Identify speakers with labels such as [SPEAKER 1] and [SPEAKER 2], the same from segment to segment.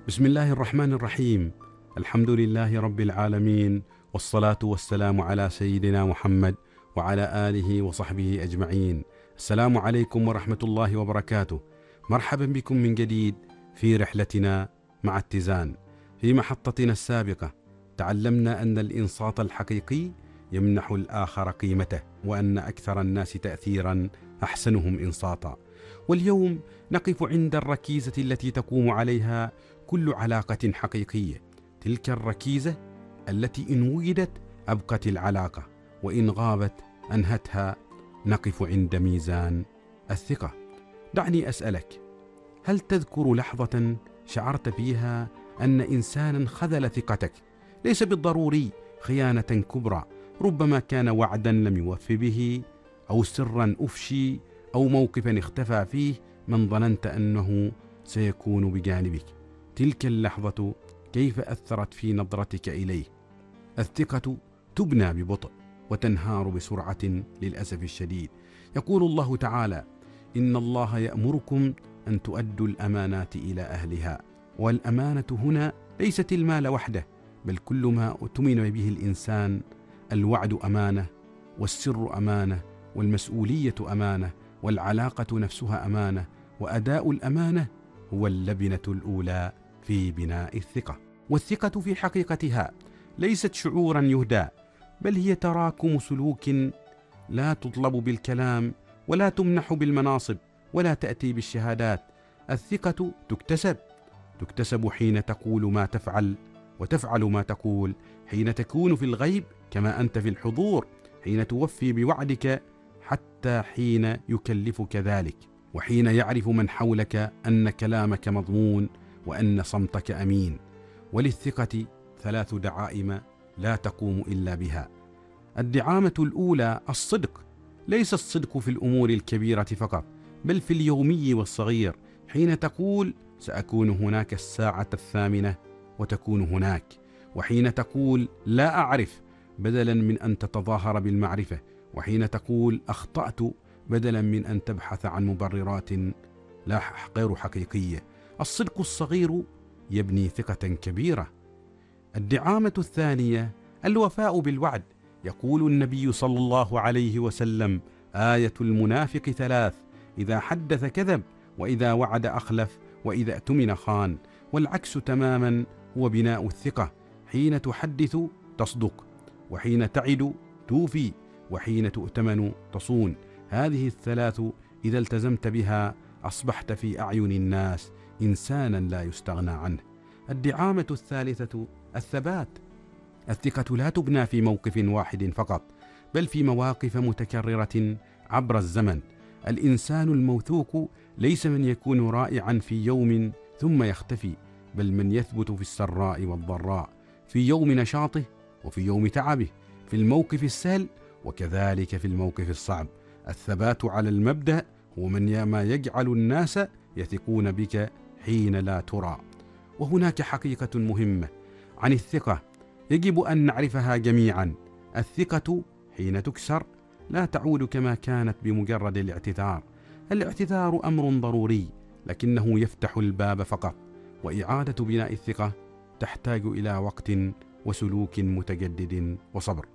[SPEAKER 1] بسم الله الرحمن الرحيم. الحمد لله رب العالمين، والصلاة والسلام على سيدنا محمد وعلى آله وصحبه أجمعين. السلام عليكم ورحمة الله وبركاته. مرحبا بكم من جديد في رحلتنا مع اتزان. في محطتنا السابقة تعلمنا أن الإنصات الحقيقي يمنح الآخر قيمته، وأن أكثر الناس تأثيرا أحسنهم إنصاتا. واليوم نقف عند الركيزة التي تقوم عليها كل علاقة حقيقية، تلك الركيزة التي إن وجدت أبقت العلاقة، وإن غابت أنهتها. نقف عند ميزان الثقة. دعني أسألك، هل تذكر لحظة شعرت فيها أن إنسانا خذل ثقتك؟ ليس بالضروري خيانة كبرى، ربما كان وعدا لم يوف به، أو سرا أفشي، أو موقفا اختفى فيه من ظننت أنه سيكون بجانبك. تلك اللحظة كيف أثرت في نظرتك إليه؟ الثقة تبنى ببطء وتنهار بسرعة للأسف الشديد. يقول الله تعالى: إن الله يأمركم أن تؤدوا الأمانات إلى أهلها. والأمانة هنا ليست المال وحده، بل كل ما اؤتمن به الإنسان. الوعد أمانة، والسر أمانة، والمسؤولية أمانة، والعلاقة نفسها أمانة. وأداء الأمانة هو اللبنة الأولى في بناء الثقة. والثقة في حقيقتها ليست شعورا يهدى، بل هي تراكم سلوك لا تطلب بالكلام، ولا تمنح بالمناصب، ولا تأتي بالشهادات. الثقة تكتسب حين تقول ما تفعل، وتفعل ما تقول، حين تكون في الغيب كما أنت في الحضور، حين توفي بوعدك حتى حين يكلفك ذلك، وحين يعرف من حولك أن كلامك مضمون وأن صمتك أمين. وللثقة 3 دعائم لا تقوم إلا بها. الدعامة الأولى الصدق، ليس الصدق في الأمور الكبيرة فقط، بل في اليومي والصغير، حين تقول سأكون هناك الساعة 8 وتكون هناك، وحين تقول لا أعرف بدلا من أن تتظاهر بالمعرفة، وحين تقول أخطأت بدلا من أن تبحث عن مبررات غير حقيقية. الصدق الصغير يبني ثقة كبيرة. الدعامة الثانية الوفاء بالوعد. يقول النبي صلى الله عليه وسلم: آية المنافق 3: إذا حدث كذب، وإذا وعد أخلف، وإذا اؤتمن خان. والعكس تماما هو بناء الثقة. حين تحدث تصدق، وحين تعد توفي، وحين تؤتمن تصون. هذه ال3 إذا التزمت بها أصبحت في أعين الناس إنسانا لا يستغنى عنه. الدعامة الثالثة الثبات. الثقة لا تبنى في موقف واحد فقط، بل في مواقف متكررة عبر الزمن. الإنسان الموثوق ليس من يكون رائعا في يوم ثم يختفي، بل من يثبت في السراء والضراء، في يوم نشاطه وفي يوم تعبه، في الموقف السهل وكذلك في الموقف الصعب. الثبات على المبدأ هو ما يجعل الناس يثقون بك حين لا ترى. وهناك حقيقة مهمة عن الثقة يجب أن نعرفها جميعا. الثقة حين تكسر لا تعود كما كانت بمجرد الاعتذار. الاعتذار أمر ضروري، لكنه يفتح الباب فقط، وإعادة بناء الثقة تحتاج إلى وقت وسلوك متجدد وصبر.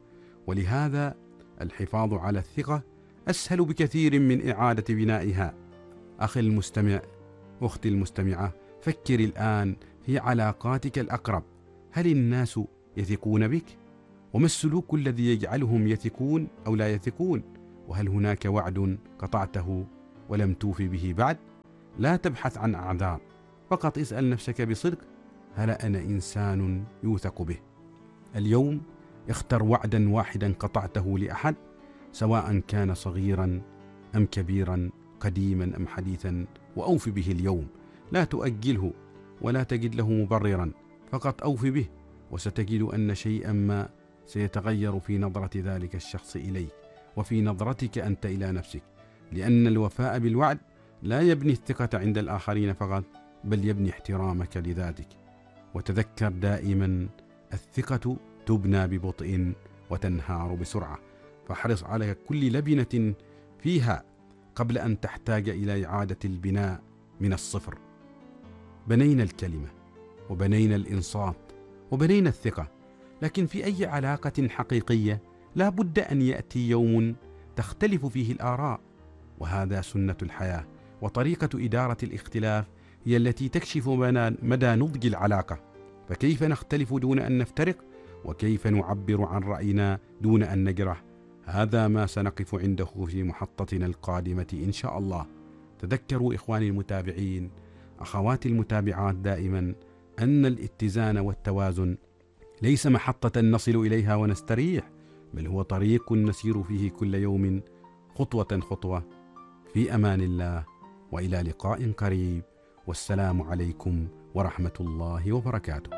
[SPEAKER 1] ولهذا الحفاظ على الثقة أسهل بكثير من إعادة بنائها. أخي المستمع، أختي المستمعة، فكر الآن في علاقاتك الأقرب. هل الناس يثقون بك؟ وما السلوك الذي يجعلهم يثقون أو لا يثقون؟ وهل هناك وعد قطعته ولم توفي به بعد؟ لا تبحث عن أعذار، فقط اسأل نفسك بصدق: هل أنا إنسان يوثق به؟ اليوم اختر وعدا واحدا قطعته لأحد، سواء كان صغيرا أم كبيرا، قديما أم حديثا، وأوف به اليوم. لا تؤجله ولا تجد له مبررا، فقط أوف به، وستجد أن شيئا ما سيتغير في نظرة ذلك الشخص إليك، وفي نظرتك أنت إلى نفسك. لأن الوفاء بالوعد لا يبني الثقة عند الآخرين فقط، بل يبني احترامك لذاتك. وتذكر دائما: الثقة تبنى ببطء وتنهار بسرعة. فاحرص على كل لبنة فيها قبل أن تحتاج إلى إعادة البناء من الصفر. بنينا الكلمة، وبنينا الإنصات وبنينا الثقة، لكن في أي علاقة حقيقية لا بد أن يأتي يوم تختلف فيه الآراء، وهذا سنة الحياة، وطريقة إدارة الاختلاف هي التي تكشف مدى نضج العلاقة. فكيف نختلف دون أن نفترق؟ وكيف نعبر عن رأينا دون أن نجرح؟ هذا ما سنقف عنده في محطتنا القادمة إن شاء الله. تذكروا إخواني المتابعين، أخواتي المتابعات، دائما أن الاتزان والتوازن ليس محطة نصل إليها ونستريح، بل هو طريق نسير فيه كل يوم خطوة خطوة. في أمان الله، وإلى لقاء قريب، والسلام عليكم ورحمة الله وبركاته.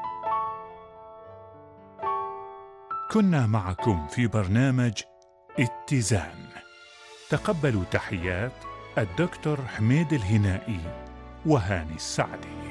[SPEAKER 2] كنا معكم في برنامج اتزان. تقبلوا تحيات الدكتور حميد الهنائي وهاني السعدي.